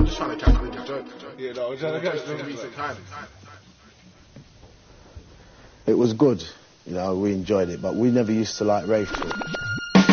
I'm just trying to catch the joke. Yeah, no, I'm trying to catch the recent kind. It was good, you know, we enjoyed it, but we never used to like rave to it.